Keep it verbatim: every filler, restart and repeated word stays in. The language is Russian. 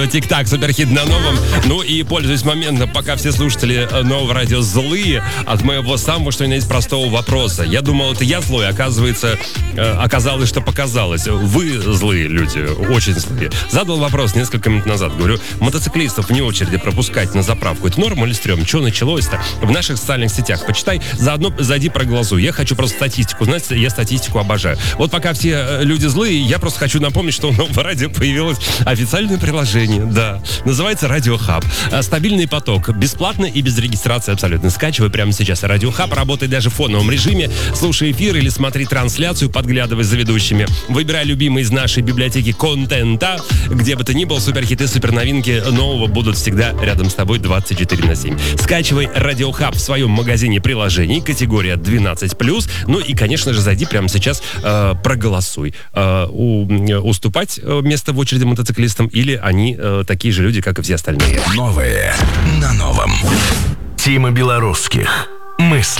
Тик-так, суперхит на новом. Ну и пользуясь моментом, пока все слушатели нового радио злые, от моего самого, что ни на есть, простого вопроса. Я думал, это я злой, оказывается, оказалось, что показалось. Вы злые люди, очень злые. Задал вопрос несколько минут назад. Говорю, мотоциклистов вне очереди пропускать на заправку, это норма или стрём? Что началось-то? В наших социальных сетях почитай, заодно зайди проголосуй. Я хочу просто статистику. Знаете, я статистику обожаю. Вот пока все люди злые, я просто хочу напомнить, что у нового радио появилось официальное приложение. Да, называется Радио Хаб. Стабильный поток, бесплатно и без регистрации абсолютно. Скачивай прямо сейчас Радио Хаб, работай даже в фоновом режиме, слушай эфир или смотри трансляцию, подглядывай за ведущими. Выбирай любимый из нашей библиотеки контента, где бы ты ни был, суперхиты, суперновинки нового будут всегда рядом с тобой двадцать четыре на семь. Скачивай Радио Хаб в своем магазине приложений, категория двенадцать плюс. Ну и, конечно же, зайди прямо сейчас, э, проголосуй. Э, у, уступать место в очереди мотоциклистам или они такие же люди, как и все остальные. Новое на новом. Тима Белорусских. Мысли.